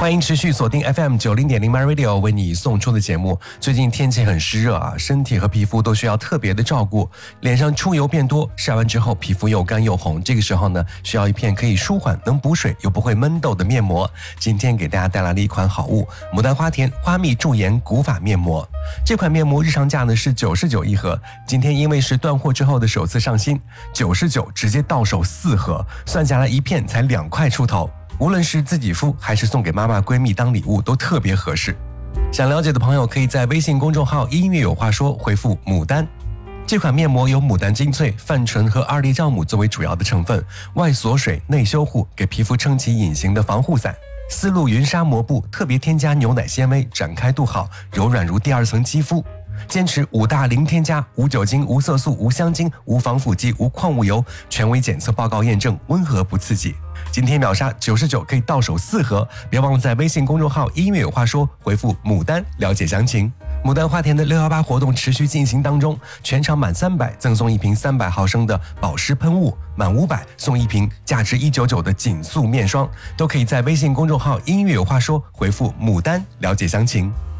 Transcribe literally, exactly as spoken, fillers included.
欢迎持续锁定 F M 九零点零 My Radio 为你送出的节目。最近天气很湿热啊，身体和皮肤都需要特别的照顾。脸上出油变多，晒完之后皮肤又干又红，这个时候呢，需要一片可以舒缓、能补水又不会闷痘的面膜。今天给大家带来了一款好物——牡丹花田花蜜驻颜古法面膜。这款面膜日常价呢是九十九一盒，今天因为是断货之后的首次上新，九十九直接到手四盒，算下来一片才两块出头。无论是自己敷还是送给妈妈闺蜜当礼物都特别合适。想了解的朋友可以在微信公众号音乐有话说回复牡丹。这款面膜由牡丹精粹、泛醇和二粒酵母作为主要的成分，外锁水内修护，给皮肤撑起隐形的防护伞。丝路云纱膜布特别添加牛奶纤维，展开度好，柔软如第二层肌肤。坚持五大零添加、无酒精、无色素、无香精、无防腐剂、无矿物油，权威检测报告验证，温和不刺激。今天秒杀九十九可以到手四盒，别忘了在微信公众号音乐有话说回复牡丹了解详情。牡丹花田的六一八活动持续进行当中，全场满三百赠送一瓶三百毫升的保湿喷雾，满五百送一瓶价值一百九十九的紧塑面霜，都可以在微信公众号音乐有话说回复牡丹了解详情。